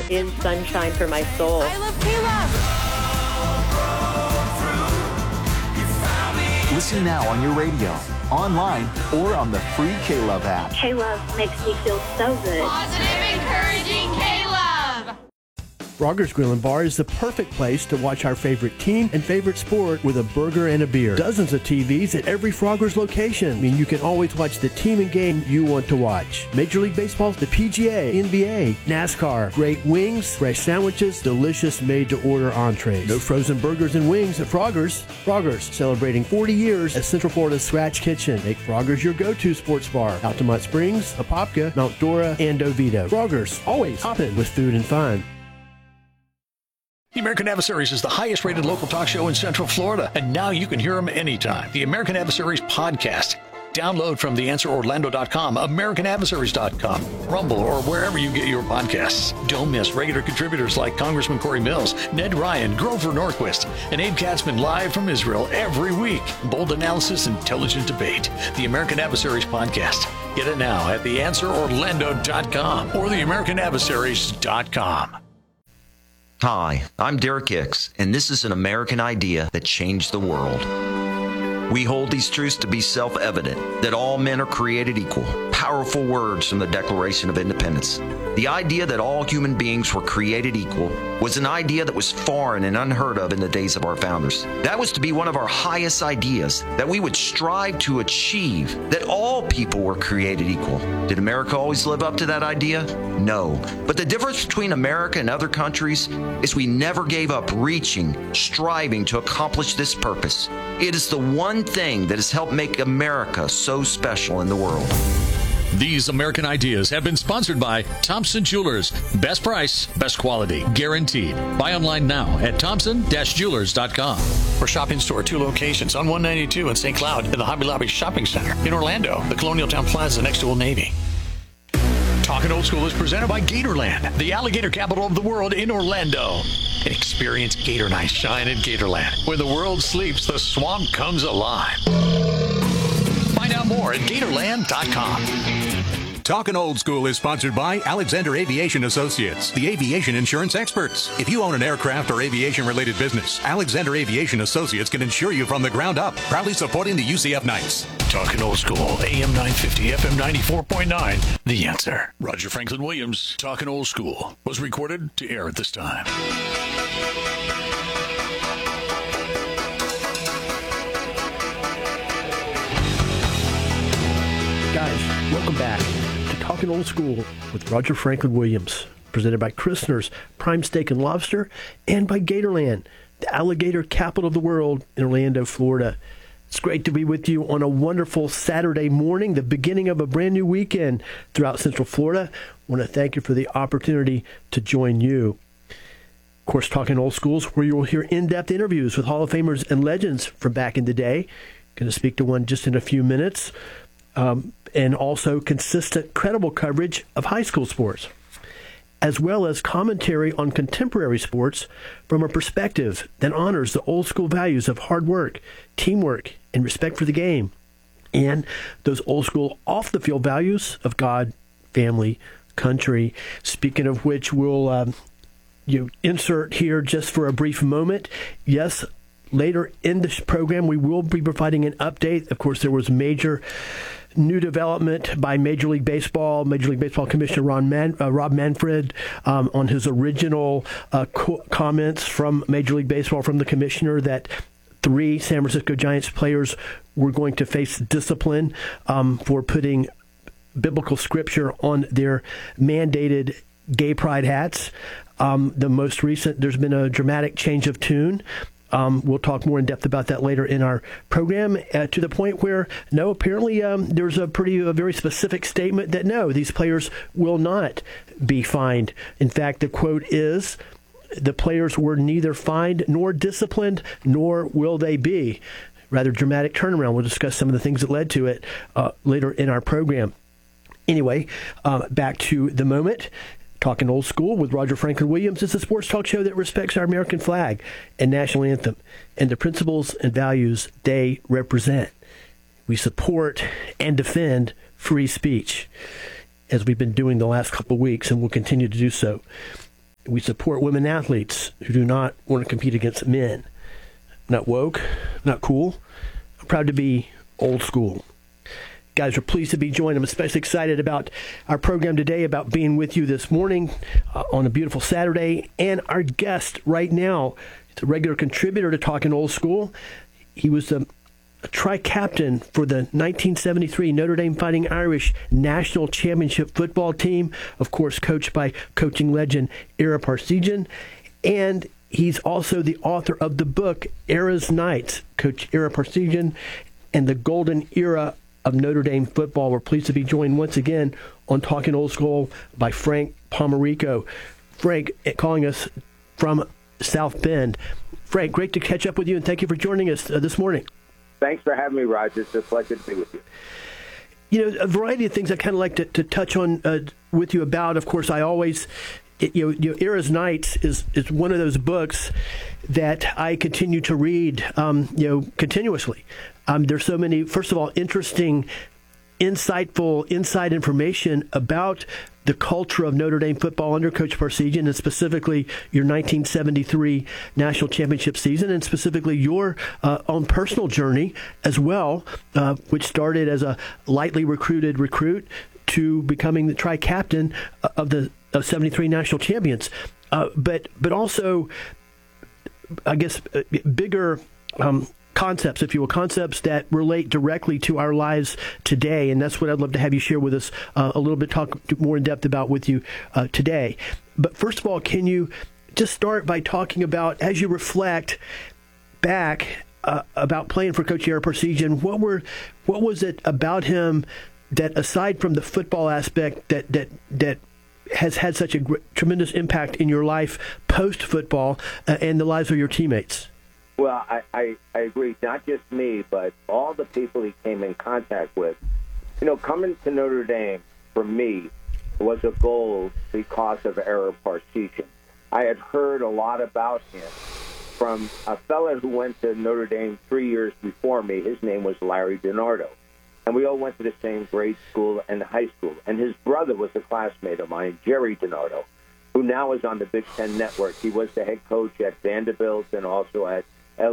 is sunshine for my soul. I love K-Love. Listen now on your radio, online, or on the free K-Love app. K-Love makes me feel so good. Positive, encouraging K-Love. Frogger's Grill and Bar is the perfect place to watch our favorite team and favorite sport with a burger and a beer. Dozens of TVs at every Frogger's location mean you can always watch the team and game you want to watch. Major League Baseball, the PGA, NBA, NASCAR, great wings, fresh sandwiches, delicious made-to-order entrees. No frozen burgers and wings at Frogger's. Frogger's, celebrating 40 years as Central Florida's Scratch Kitchen. Make Frogger's your go-to sports bar. Altamont Springs, Apopka, Mount Dora, and Oviedo. Frogger's, always hopping with food and fun. The American Adversaries is the highest-rated local talk show in Central Florida, and now you can hear them anytime. The American Adversaries podcast. Download from theanswerorlando.com, americanadversaries.com, Rumble, or wherever you get your podcasts. Don't miss regular contributors like Congressman Corey Mills, Ned Ryan, Grover Norquist, and Abe Katzman live from Israel every week. Bold analysis, intelligent debate. The American Adversaries podcast. Get it now at theanswerorlando.com or theamericanadversaries.com. Hi, I'm Derek Hicks, and this is an American idea that changed the world. We hold these truths to be self-evident, that all men are created equal. Powerful words from the Declaration of Independence. The idea that all human beings were created equal was an idea that was foreign and unheard of in the days of our founders. That was to be one of our highest ideas, that we would strive to achieve, that all people were created equal. Did America always live up to that idea? No. But the difference between America and other countries is we never gave up reaching, striving to accomplish this purpose. It is the one thing that has helped make America so special in the world. These American ideas have been sponsored by Thompson Jewelers. Best price, best quality, guaranteed. Buy online now at thompson-jewelers.com. For shop in-store, 2 locations on 192 in St. Cloud, in the Hobby Lobby Shopping Center. In Orlando, the Colonial Town Plaza next to Old Navy. Talking Old School is presented by Gatorland, the alligator capital of the world in Orlando. Experience Gator Night Shine at Gatorland. When the world sleeps, the swamp comes alive. Find out more at Gatorland.com. Talkin' Old School is sponsored by Alexander Aviation Associates, the aviation insurance experts. If you own an aircraft or aviation-related business, Alexander Aviation Associates can insure you from the ground up, proudly supporting the UCF Knights. Talking Old School, AM 950, FM 94.9, The Answer. Roger Franklin Williams, Talking Old School, was recorded to air at this time. Guys, welcome back to Talking Old School with Roger Franklin Williams, presented by Christner's Prime Steak and Lobster and by Gatorland, the alligator capital of the world in Orlando, Florida. It's great to be with you on a wonderful Saturday morning, the beginning of a brand new weekend throughout Central Florida. I want to thank you for the opportunity to join you. Of course, Talking Old Schools, where you will hear in-depth interviews with Hall of Famers and legends from back in the day. Going to speak to one just in a few minutes. And also consistent, credible coverage of high school sports, as well as commentary on contemporary sports from a perspective that honors the old school values of hard work, teamwork, and respect for the game, and those old school off-the-field values of God, family, country. Speaking of which, we'll insert here just for a brief moment. Yes, later in this program, we will be providing an update. Of course, there was major new development by Major League Baseball Commissioner Rob Manfred on his original comments from Major League Baseball, from the commissioner, that 3 San Francisco Giants players were going to face discipline for putting biblical scripture on their mandated gay pride hats. The most recent, there's been a dramatic change of tune. We'll talk more in depth about that later in our program, to the point where, no, apparently there's a very specific statement that, no, these players will not be fined. In fact, the quote is, the players were neither fined nor disciplined, nor will they be. Rather dramatic turnaround. We'll discuss some of the things that led to it later in our program. Anyway, back to the moment. Talking Old School with Roger Franklin Williams is a sports talk show that respects our American flag and national anthem and the principles and values they represent. We support and defend free speech, as we've been doing the last couple of weeks, and will continue to do so. We support women athletes who do not want to compete against men. Not woke, not cool. I'm proud to be old school. Guys, we're pleased to be joined. I'm especially excited about our program today, about being with you this morning on a beautiful Saturday. And our guest right now, it's a regular contributor to Talking Old School. He was a tri-captain for the 1973 Notre Dame Fighting Irish National Championship football team, of course, coached by coaching legend Ara Parseghian. And he's also the author of the book, Ara's Knights, Coach Ara Parseghian and the Golden Era of Notre Dame Football. We're pleased to be joined once again on Talking Old School by Frank Pomarico. Frank, calling us from South Bend. Frank, great to catch up with you, and thank you for joining us this morning. Thanks for having me, Roger. It's a pleasure to be with you. You know, a variety of things I kind of like to touch on with you about. Of course, I always, Ara's Knights is one of those books that I continue to read, continuously. There's so many, first of all, interesting, insightful, inside information about the culture of Notre Dame football under Coach Parseghian, and specifically your 1973 national championship season, and specifically your own personal journey as well, which started as a lightly recruited recruit to becoming the tri-captain of the 73 national champions. But also, I guess, bigger concepts, if you will, concepts that relate directly to our lives today. And that's what I'd love to have you share with us a little bit, talk more in depth about with you today. But first of all, can you just start by talking about, as you reflect back about playing for Coach Ara Parseghian, what was it about him that, aside from the football aspect, that has had such a tremendous impact in your life post-football and the lives of your teammates? Well, I agree. Not just me, but all the people he came in contact with. You know, coming to Notre Dame, for me, was a goal because of Ara Parseghian. I had heard a lot about him from a fellow who went to Notre Dame 3 years before me. His name was Larry DiNardo. And we all went to the same grade school and high school. And his brother was a classmate of mine, Jerry DiNardo, who now is on the Big Ten Network. He was the head coach at Vanderbilt and also at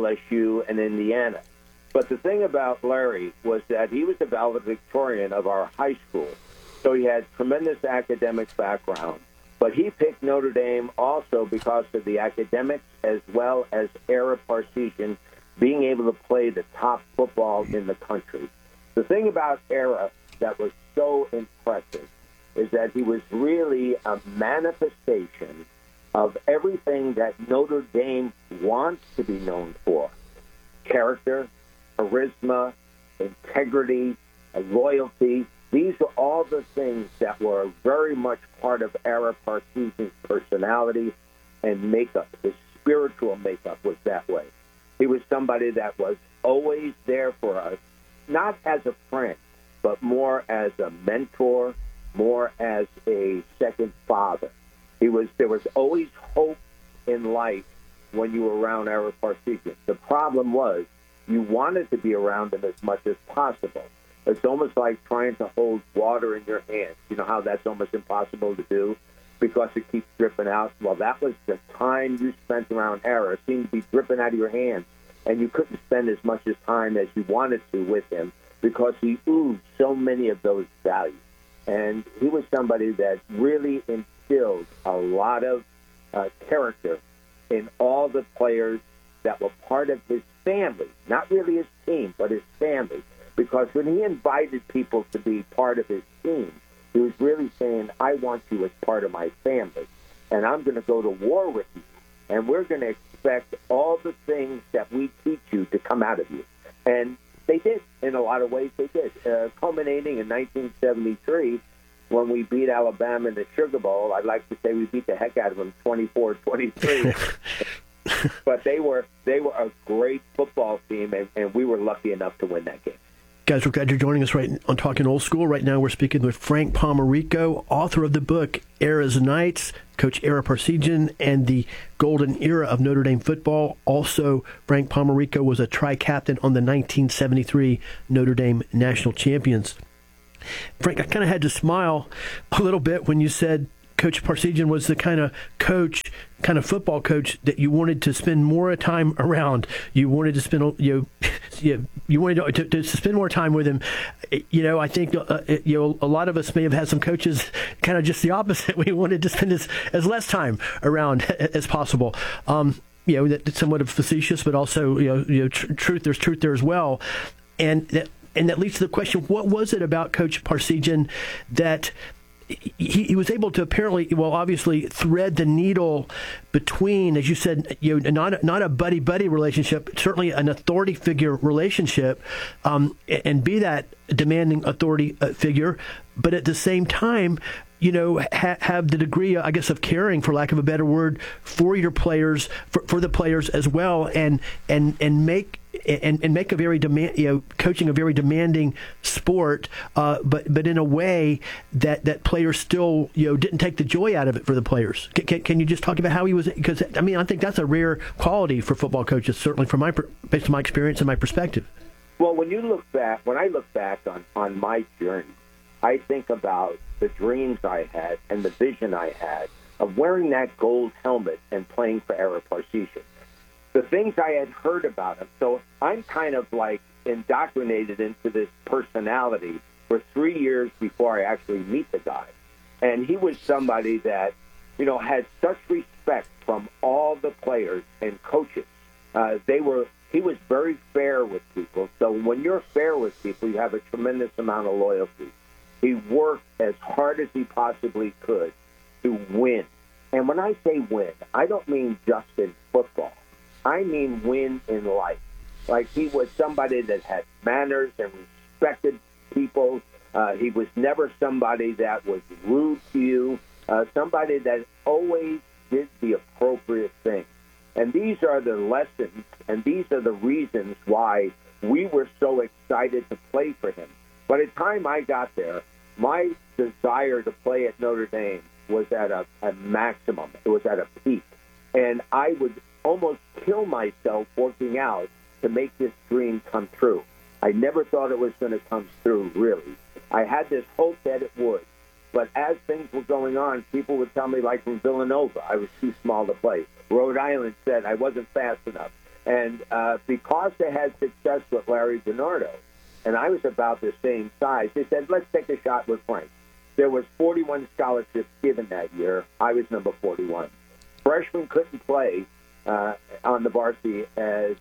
LSU and Indiana. But the thing about Larry was that he was the valedictorian of our high school. So he had tremendous academic background. But he picked Notre Dame also because of the academics as well as Ara Parseghian being able to play the top football in the country. The thing about Ara that was so impressive is that he was really a manifestation of everything that Notre Dame wants to be known for: character, charisma, integrity, loyalty. These are all the things that were very much part of Ara Parseghian's personality and makeup. His spiritual makeup was that way. He was somebody that was always there for us, not as a friend, but more as a mentor, more as a second father. There was always hope in life when you were around Ara Parseghian. The problem was you wanted to be around him as much as possible. It's almost like trying to hold water in your hands. You know how that's almost impossible to do because it keeps dripping out? Well, that was the time you spent around Ara. It seemed to be dripping out of your hands, and you couldn't spend as much time as you wanted to with him because he oozed so many of those values. And he was somebody that really instilled a lot of character in all the players that were part of his family, not really his team, but his family. Because when he invited people to be part of his team, he was really saying, I want you as part of my family, and I'm going to go to war with you, and we're going to expect all the things that we teach you to come out of you. And they did. In a lot of ways, they did. Culminating in 1973, when we beat Alabama in the Sugar Bowl. I'd like to say we beat the heck out of them 24-23. But they were a great football team, and we were lucky enough to win that game. Guys, we're glad you're joining us right on Talking Old School. Right now we're speaking with Frank Pomarico, author of the book Ara's Knights, Coach Ara Parseghian, and the Golden Era of Notre Dame Football. Also, Frank Pomarico was a tri-captain on the 1973 Notre Dame National Champions. Frank, I kind of had to smile a little bit when you said Coach Parseghian was the kind of football coach that you wanted to spend more time around. You wanted to spend, you wanted to spend more time with him. I think, a lot of us may have had some coaches kind of just the opposite. We wanted to spend as less time around as possible. That's somewhat of facetious, but also, truth. There's truth there as well. And that leads to the question: what was it about Coach Parseghian that he was able to obviously thread the needle between, as you said, not a buddy-buddy relationship, certainly an authority figure relationship, and be that demanding authority figure, but at the same time, have the degree, I guess, of caring, for lack of a better word, for your players, for the players as well, and make a very coaching a very demanding sport, but in a way that players still didn't take the joy out of it for the players. Can you just talk about how he was? Because I think that's a rare quality for football coaches, certainly based on my experience and my perspective. Well, when I look back on my journey, I think about the dreams I had and the vision I had of wearing that gold helmet and playing for Ara Parseghian. The things I had heard about him. So I'm kind of like indoctrinated into this personality for 3 years before I actually meet the guy. And he was somebody that, had such respect from all the players and coaches. He was very fair with people. So when you're fair with people, you have a tremendous amount of loyalty. He worked as hard as he possibly could to win. And when I say win, I don't mean just in football. I mean win in life. Like, he was somebody that had manners and respected people. He was never somebody that was rude to you, somebody that always did the appropriate thing. And these are the lessons, and these are the reasons why we were so excited to play for him. By the time I got there, my desire to play at Notre Dame was at a maximum. It was at a peak. And I would almost kill myself working out to make this dream come true. I never thought it was going to come through, really. I had this hope that it would. But as things were going on, people would tell me, like from Villanova, I was too small to play. Rhode Island said I wasn't fast enough. And because they had success with Larry DiNardo, and I was about the same size, they said, let's take a shot with Frank. There was 41 scholarships given that year. I was number 41. Freshmen couldn't play on the varsity in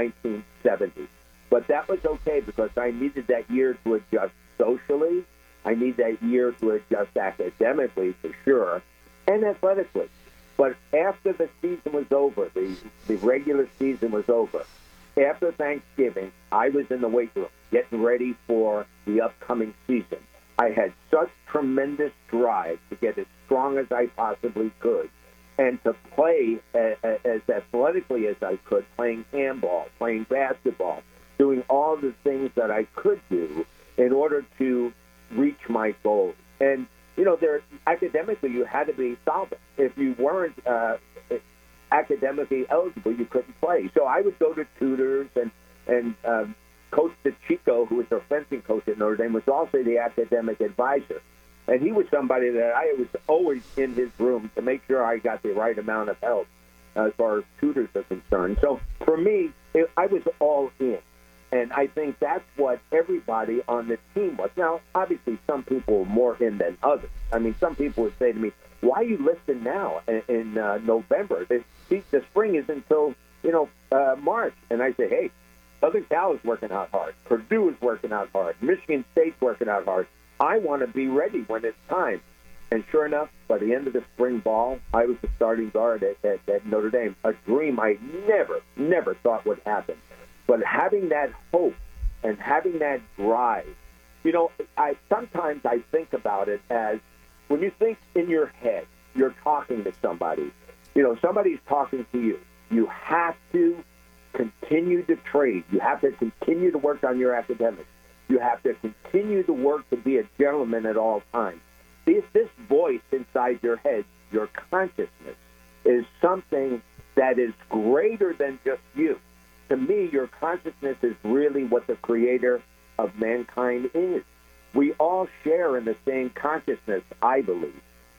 1970. But that was okay because I needed that year to adjust socially. I need that year to adjust academically, for sure, and athletically. But after the season was over, the regular season was over, after Thanksgiving, I was in the weight room getting ready for the upcoming season. I had such tremendous drive to get as strong as I possibly could and to play as athletically as I could, playing handball, playing basketball, doing all the things that I could do in order to reach my goals. And, academically, you had to be solvent. If you weren't academically eligible, you couldn't play. So I would go to tutors, and Coach DeChico, who was our fencing coach at Notre Dame, was also the academic advisor. And he was somebody that I was always in his room to make sure I got the right amount of help as far as tutors are concerned. So for me, I was all in. And I think that's what everybody on the team was. Now, obviously, some people were more in than others. I mean, some people would say to me, why are you listing now in November? The spring is until, March. And I say, hey, Southern Cal is working out hard. Purdue is working out hard. Michigan State's working out hard. I want to be ready when it's time. And sure enough, by the end of the spring ball, I was the starting guard at Notre Dame, a dream I never thought would happen. But having that hope and having that drive, sometimes I think about it as when you think in your head, you're talking to somebody. Somebody's talking to you. You have to continue to trade. You have to continue to work on your academics. You have to continue to work to be a gentleman at all times. This voice inside your head, your consciousness, is something that is greater than just you. To me, your consciousness is really what the creator of mankind is. We all share in the same consciousness, I believe.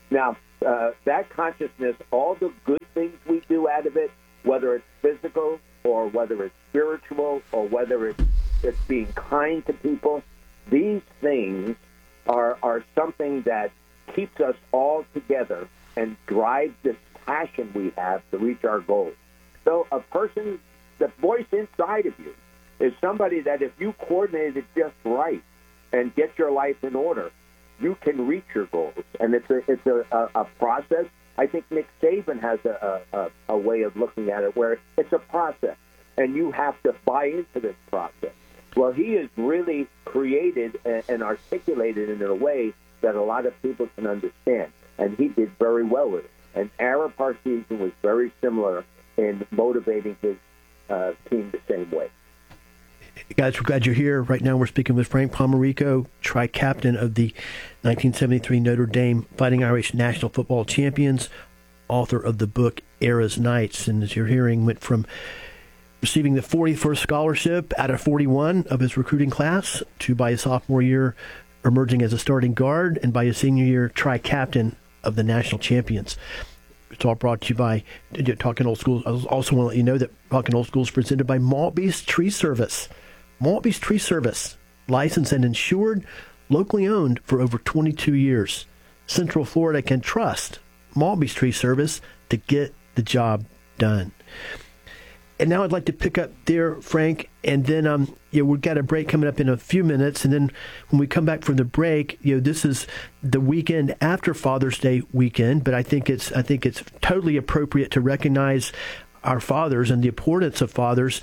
Now, that consciousness, all the good things we do out of it, whether it's physical or whether it's spiritual or whether it's being kind to people, these things are something that keeps us all together and drives this passion we have to reach our goals. So a person, the voice inside of you is somebody that if you coordinate it just right and get your life in order, you can reach your goals. And it's a process. I think Nick Saban has a way of looking at it where it's a process, and you have to buy into this process. Well, he has really created and articulated it in a way that a lot of people can understand, and he did very well with it. And Ara Parseghian was very similar in motivating his team the same way. Guys, we're glad you're here. Right now we're speaking with Frank Pomarico, tri-captain of the 1973 Notre Dame Fighting Irish National Football Champions, author of the book Ara's Knights. And as you're hearing, went from receiving the 41st scholarship out of 41 of his recruiting class to, by his sophomore year, emerging as a starting guard, and by his senior year, tri-captain of the national champions. It's all brought to you by Talking Old School. I also want to let you know that Talking Old School is presented by Maltby's Tree Service. Maltby's Tree Service, licensed and insured, locally owned for over 22 years. Central Florida can trust Maltby's Tree Service to get the job done. And now I'd like to pick up there, Frank, and then we've got a break coming up in a few minutes, and then when we come back from the break, this is the weekend after Father's Day weekend, but I think it's totally appropriate to recognize our fathers and the importance of fathers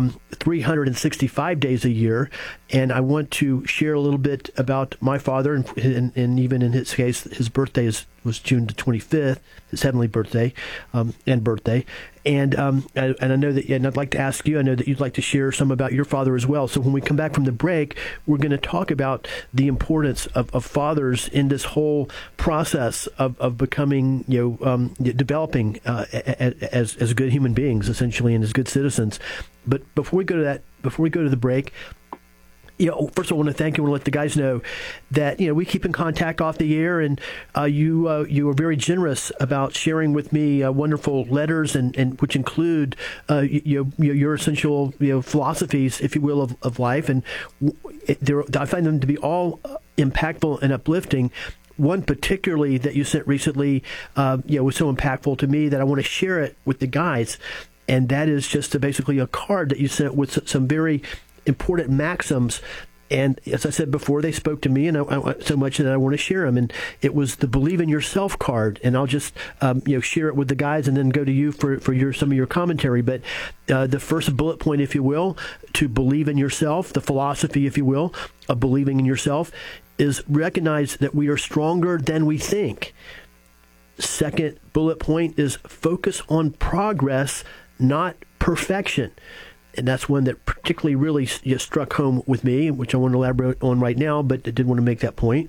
365 days a year. And I want to share a little bit about my father, and even in his case, his birthday was June the 25th, his heavenly birthday, and birthday. And I know that, and I'd like to ask you, I know that you'd like to share some about your father as well. So when we come back from the break, we're going to talk about the importance of fathers in this whole process of becoming, developing as good human beings, essentially, and as good citizens. But before we go to the break, first of all, I want to thank you. I want to let the guys know that, we keep in contact off the air, and you are very generous about sharing with me wonderful letters, and which include your essential philosophies, if you will, of life. And I find them to be all impactful and uplifting. One particularly that you sent recently, was so impactful to me that I want to share it with the guys. And that is just basically a card that you sent with some very important maxims. And as I said before, they spoke to me, and I so much that I want to share them. And it was the Believe in Yourself card. And I'll just share it with the guys, and then go to you for some of your commentary. But the first bullet point, if you will, to believe in yourself, the philosophy, if you will, of believing in yourself, is recognize that we are stronger than we think. Second bullet point is focus on progress, not perfection. And that's one that particularly really struck home with me, which I want to elaborate on right now, but I did want to make that point.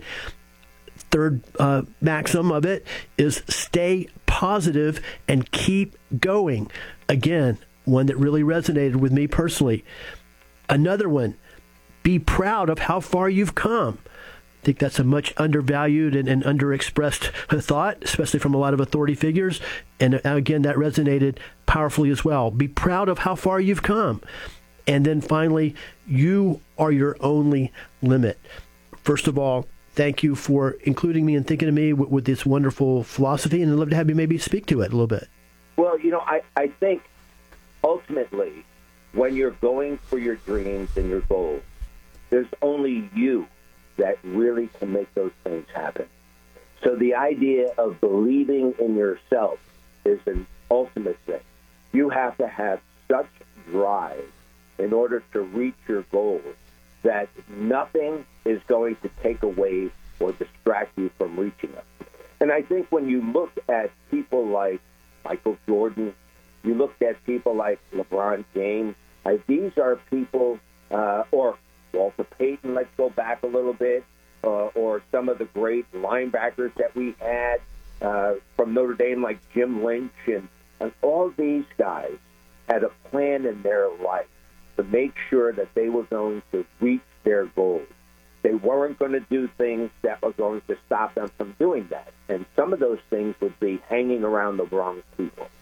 Third maxim of it is stay positive and keep going. Again, one that really resonated with me personally. Another one, be proud of how far you've come. I think that's a much undervalued and underexpressed thought, especially from a lot of authority figures. And again, that resonated powerfully as well. Be proud of how far you've come. And then finally, you are your only limit. First of all, thank you for including me and thinking of me with this wonderful philosophy. And I'd love to have you maybe speak to it a little bit. Well, I think ultimately, when you're going for your dreams and your goals, there's only you that really can make those things happen. So the idea of believing in yourself is an ultimate thing. You have to have such drive in order to reach your goals that nothing is going to take away or distract you from reaching them. And I think when you look at people like Michael Jordan, you look at people like LeBron James, these are people, or Walter Payton, let's go back a little bit, or some of the great linebackers that we had from Notre Dame, like Jim Lynch, and all these guys had a plan in their life to make sure that they were going to reach their goals. they weren't going to do things that were going to stop them from doing that. And some of those things would be hanging around the wrong people.